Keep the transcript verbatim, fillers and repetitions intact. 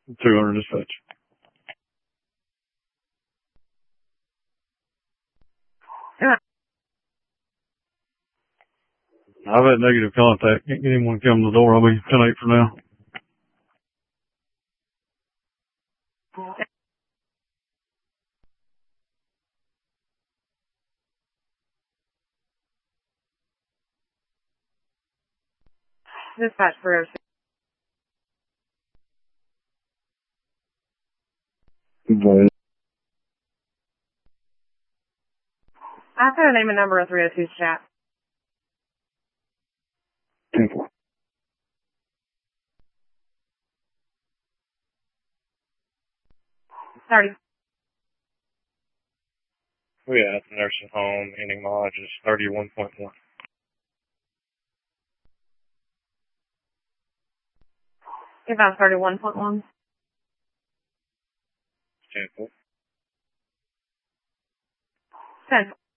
two hundred dispatch. I've had negative contact. Can't get anyone to come to the door. I'll be ten eight for now. Dispatch for Good. I put a name and number of three oh two's chat. ten four. thirty. Oh yeah, at the nursing home, ending mileage is thirty-one point one. About thirty-one point one. ten four. ten.